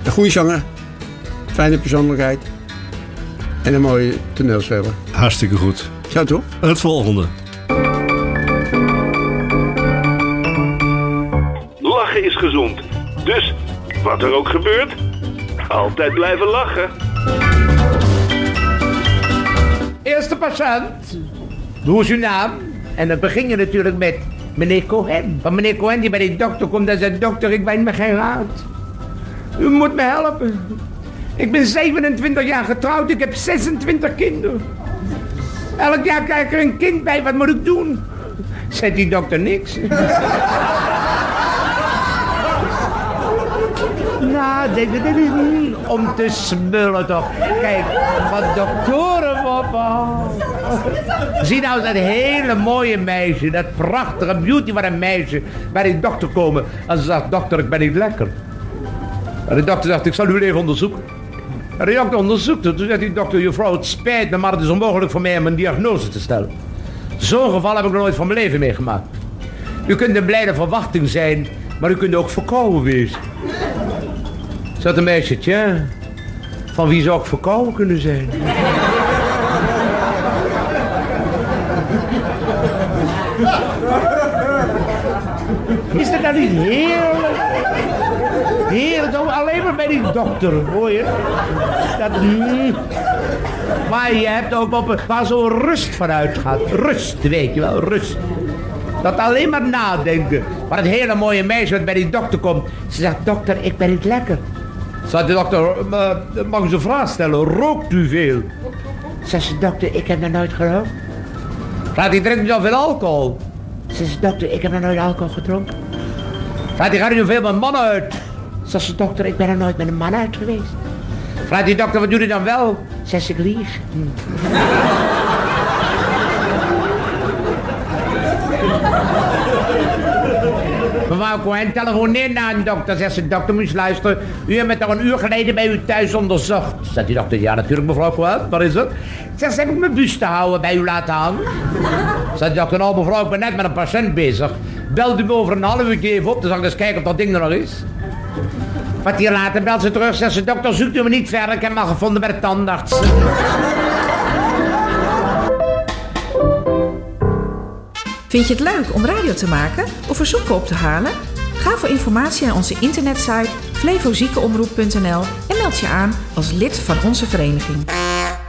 Een goede zanger, fijne persoonlijkheid en een mooie toneelspeler. Hartstikke goed. Zo toch? Het volgende. Lachen is gezond. Dus, wat er ook gebeurt, altijd blijven lachen. Eerste patiënt. Hoe is uw naam? En dan begin je natuurlijk met meneer Cohen. Van meneer Cohen die bij die dokter komt en zegt: dokter, ik weet me geen raad. U moet me helpen. Ik ben 27 jaar getrouwd, ik heb 26 kinderen. Elk jaar krijg ik er een kind bij, wat moet ik doen? Zegt die dokter niks. Nou, dit is niet om te smullen toch. Kijk, wat doktoren op. Zie nou dat hele mooie meisje, dat prachtige beauty van een meisje, bij die dokter komen. En ze zegt: dokter, ik ben niet lekker. En de dokter zegt: ik zal u even onderzoeken. En de dokter onderzoekt het. Toen zegt die dokter: juffrouw, het spijt me, maar het is onmogelijk voor mij om een diagnose te stellen. Zo'n geval heb ik nog nooit van mijn leven meegemaakt. U kunt een blijde verwachting zijn, maar u kunt ook verkouden wezen. Zegt een meisje: tja, van wie zou ik verkouden kunnen zijn? Is dat nou niet heerlijk? Heerlijk, alleen maar bij die dokter, hoor je? Dat, Maar je hebt ook op waar zo'n rust vanuit gaat. Rust, weet je wel, rust. Dat alleen maar nadenken. Maar het hele mooie meisje wat bij die dokter komt. Ze zegt: dokter, ik ben niet lekker. Zegt de dokter: mag ik een vraag stellen? Rookt u veel? Zegt ze: dokter, ik heb nog nooit gerookt. Vraagt hij: drinkt u zoveel alcohol? Zegt ze: dokter, ik heb nog nooit alcohol gedronken. Vraagt hij: gaat u veel met mannen uit? Zegt ze: dokter, ik ben nog nooit met een man uit geweest. Vraagt die dokter: wat doet u dan wel? Zegt ze: ik lieg. Mevrouw Cohen, telefoneer naar een dokter. Zegt ze: dokter, moet je luisteren. U hebt me toch een uur geleden bij u thuis onderzocht. Zegt die dokter: ja, natuurlijk, mevrouw Cohen. Wat is het? Zegt ze: heb ik mijn buste houden bij u laten hangen? Zegt de dokter: nou, mevrouw, ik ben net met een patiënt bezig. Belt u me over een half uur even op, dan zal ik eens kijken of dat ding er nog is. Wat hier later belt ze terug. Zegt ze: dokter, zoekt u me niet verder. Ik heb hem al gevonden bij de tandarts. Vind je het leuk om radio te maken of verzoeken op te halen? Ga voor informatie naar onze internetsite flevoziekenomroep.nl en meld je aan als lid van onze vereniging.